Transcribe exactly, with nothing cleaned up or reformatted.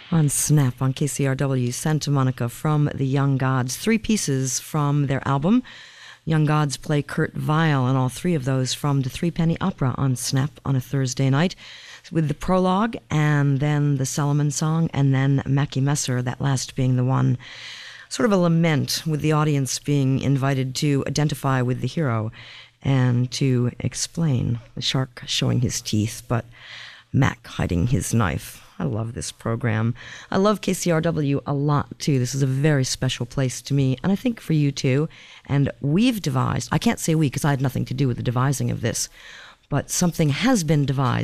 On Snap on K C R W Santa Monica from the Young Gods. Three pieces from their album. Young Gods play Kurt Weill, and all three of those from the Three Penny Opera on Snap on a Thursday night, with the prologue and then the Solomon song and then Mackie Messer, that last being the one sort of a lament, with the audience being invited to identify with the hero and to explain the shark showing his teeth, but Mac hiding his knife. I love this program. I love K C R W a lot, too. This is a very special place to me, and I think for you, too. And we've devised, I can't say we because I had nothing to do with the devising of this, but something has been devised